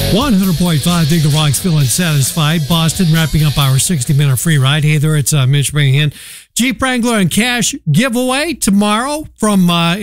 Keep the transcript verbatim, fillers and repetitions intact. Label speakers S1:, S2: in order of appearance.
S1: one hundred point five, Dig the Rocks, feeling satisfied. Boston wrapping up our sixty minute free ride. Hey there, it's uh, Mitch bringing in Jeep Wrangler and Cash giveaway tomorrow from uh,